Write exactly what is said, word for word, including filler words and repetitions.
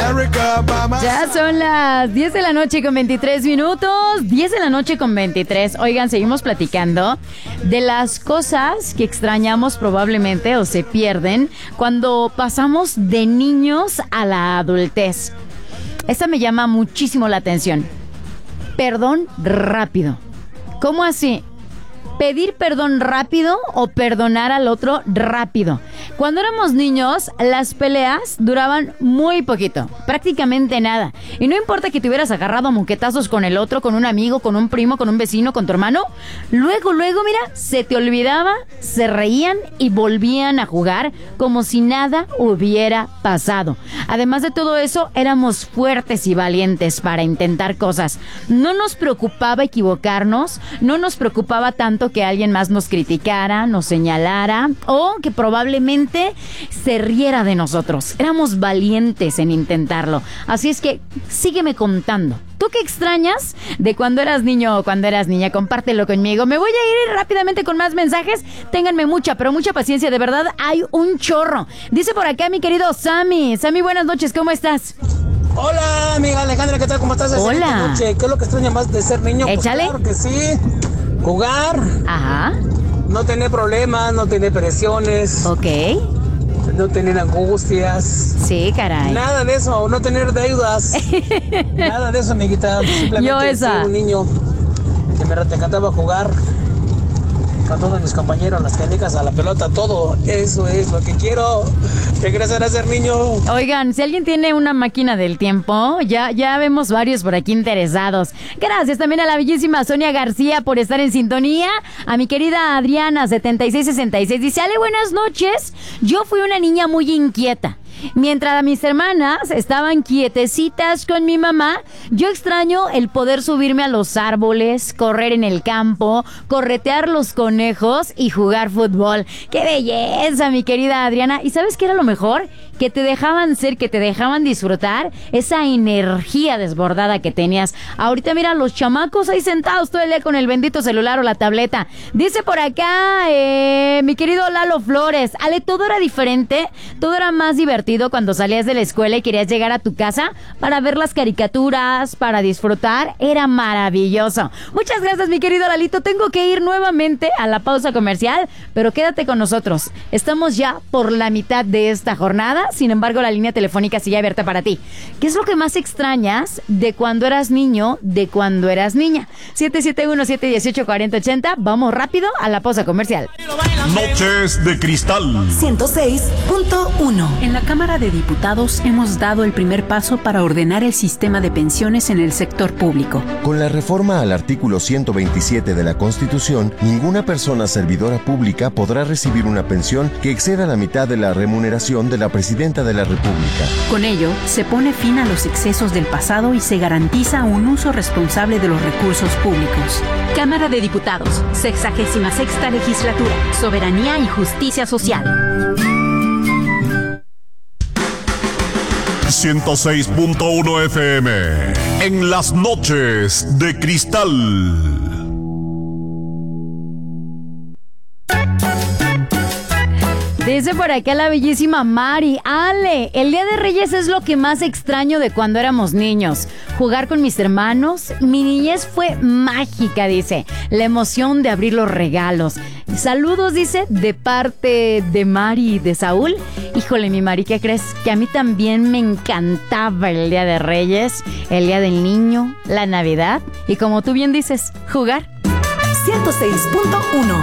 Ya son las diez de la noche con veintitrés minutos. diez de la noche con veintitrés. Oigan, seguimos platicando de las cosas que extrañamos probablemente o se pierden cuando pasamos de niños a la adultez. Esta me llama muchísimo la atención. Perdón rápido. ¿Cómo así? ¿Pedir perdón rápido o perdonar al otro rápido? Cuando éramos niños, las peleas duraban muy poquito, prácticamente nada. Y no importa que te hubieras agarrado a moquetazos con el otro, con un amigo, con un primo, con un vecino, con tu hermano. Luego, luego, mira, se te olvidaba, se reían y volvían a jugar como si nada hubiera pasado. Además de todo eso, éramos fuertes y valientes para intentar cosas. No nos preocupaba equivocarnos, no nos preocupaba tanto que alguien más nos criticara, nos señalara o que probablemente se riera de nosotros. Éramos valientes en intentarlo. Así es que sígueme contando. ¿Tú qué extrañas de cuando eras niño o cuando eras niña? Compártelo conmigo. Me voy a ir rápidamente con más mensajes. Ténganme mucha, pero mucha paciencia. De verdad, hay un chorro. Dice por acá mi querido Sammy. Sammy, buenas noches. ¿Cómo estás? Hola, amiga Alejandra. ¿Qué tal? ¿Cómo estás? Hola. Noche? ¿Qué es lo que extraña más de ser niño? Échale. Pues claro que sí. Jugar. Ajá. No tener problemas, no tener presiones. Ok. No tener angustias. Sí, caray. Nada de eso, no tener deudas. Nada de eso, amiguita. Simplemente Yo esa. ser un niño que me encantaba jugar con todos mis compañeros, las canicas, a la pelota, todo. Eso es lo que quiero. Regresar a ser niño. Oigan, si alguien tiene una máquina del tiempo, ya, ya vemos varios por aquí interesados. Gracias también a la bellísima Sonia García por estar en sintonía. A mi querida Adriana, setenta y seis sesenta y seis, dice: Ale, buenas noches. Yo fui una niña muy inquieta. Mientras mis hermanas estaban quietecitas con mi mamá, yo extraño el poder subirme a los árboles, correr en el campo, corretear los conejos y jugar fútbol. ¡Qué belleza, mi querida Adriana! ¿Y sabes qué era lo mejor? Que te dejaban ser, que te dejaban disfrutar esa energía desbordada que tenías. Ahorita mira los chamacos ahí sentados todo el día con el bendito celular o la tableta. Dice por acá eh, mi querido Lalo Flores: Ale, todo era diferente, todo era más divertido cuando salías de la escuela y querías llegar a tu casa para ver las caricaturas, para disfrutar. Era maravilloso. Muchas gracias, mi querido Lalito. Tengo que ir nuevamente a la pausa comercial, pero quédate con nosotros. Estamos ya por la mitad de esta jornada. Sin embargo, la línea telefónica sigue abierta para ti. ¿Qué es lo que más extrañas de cuando eras niño, de cuando eras niña? siete siete uno, siete uno ocho, cuatro cero ocho cero. Vamos rápido a la pausa comercial. Noches de Cristal ciento seis punto uno. En la Cámara de Diputados hemos dado el primer paso para ordenar el sistema de pensiones en el sector público. Con la reforma al artículo ciento veintisiete de la Constitución, ninguna persona servidora pública podrá recibir una pensión que exceda la mitad de la remuneración de la Presidenta de la República. Con ello, se pone fin a los excesos del pasado y se garantiza un uso responsable de los recursos públicos. Cámara de Diputados, sexagésima sexta legislatura, soberanía y justicia social. ciento seis punto uno F M en las noches de Cristal. Dice por acá la bellísima Mari: Ale, el Día de Reyes es lo que más extraño de cuando éramos niños. Jugar con mis hermanos. Mi niñez fue mágica, dice. La emoción de abrir los regalos. Saludos, dice, de parte de Mari y de Saúl. Híjole, mi Mari, ¿qué crees? Que a mí también me encantaba el Día de Reyes, el Día del Niño, la Navidad y, como tú bien dices, jugar. ciento seis punto uno.